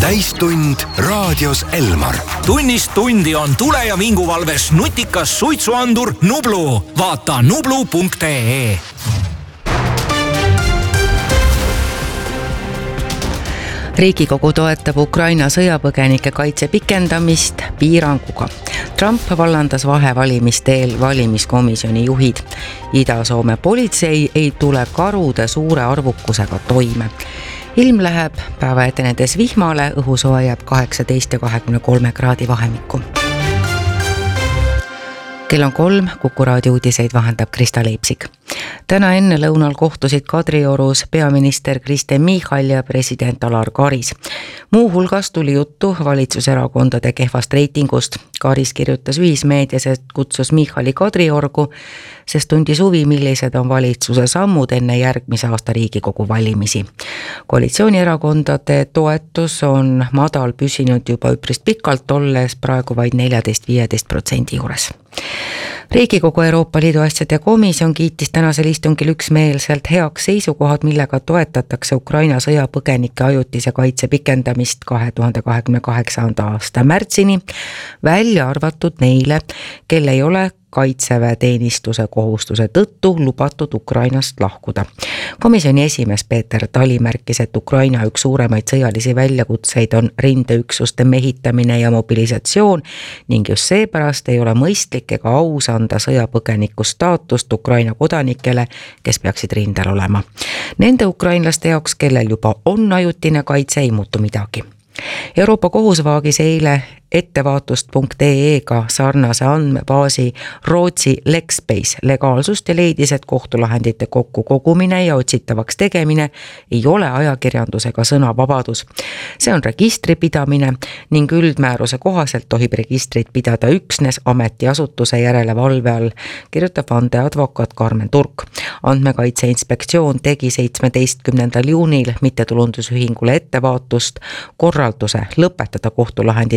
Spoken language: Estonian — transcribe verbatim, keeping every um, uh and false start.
täistund raadios Elmar. Tunnist tundi on tule- ja vinguvalves nutikas suitsuandur Nublu. Vaata nublu punkt ee. Riigikogu toetab Ukraina sõjapõgenike kaitse pikendamist piiranguga. Trump vallandas vahevalimiste eel valimiskomisjoni juhid. Ida-Soome politsei ei tule karude suure arvukusega toime. Ilm läheb päeva etenedes vihmale, õhusoe jääb kaheksateist ja kahekümne kolme kraadi vahemikku. Kell on kolm, Kuku raadio uudiseid vahendab Krista Leipsik. Täna enne lõunal kohtusid Kadriorus peaminister Kristen Michal ja president Alar Karis. Muu hulgas tuli juttu valitsuserakondade kehvast reitingust. Karis kirjutas ühismeedias, et kutsus Michali Kadriorgu, sest tundis huvi, millised on valitsuse sammud enne järgmise aasta Riigikogu valimisi. Koalitsioonierakondade toetus on madal püsinud juba üprist pikalt, olles praegu vaid neljateist viieteist protsendi juures. Riigikogu Euroopa Liidu asjade komisjon kiitis tänasel istungil üksmeelselt heaks seisukohad, millega toetatakse Ukraina sõjapõgenike ajutise kaitse pikendamist kahe tuhande kahekümne kaheksanda aasta märtsini, välja arvatud neile, kel ei ole kaitseväeteenistuse kohustuse tõttu lubatud Ukrainast lahkuda. Komisjoni esimees Peeter Tali märkis, et Ukraina üks suuremaid sõjalisi väljakutseid on rindeüksuste mehitamine ja mobilisatsioon ning just seepärast ei ole mõistlik ega aus anda sõjapõgeniku staatust Ukraina kodanikele, kes peaksid rindel olema. Nende ukrainlaste jaoks, kellel juba on ajutine kaitse, ei muutu midagi. Euroopa kohus vaagis eile ettevaatust punkt ee-ga sarnase andmebaasi Rootsi Lexbase legaalsust ja leidis, et kohtulahendite kokku kogumine ja otsitavaks tegemine ei ole ajakirjandusega sõnavabadus. See on registripidamine ning üldmääruse kohaselt tohib registrit pidada üksnes ametiasutuse järelevalve all, kirjutab vandeadvokaat Karmen Turk. Andmekaitse inspektsioon tegi seitsmeteistkümnendal juunil mittetulundusühingule ettevaatust korralduse lõpetada kohtulahendi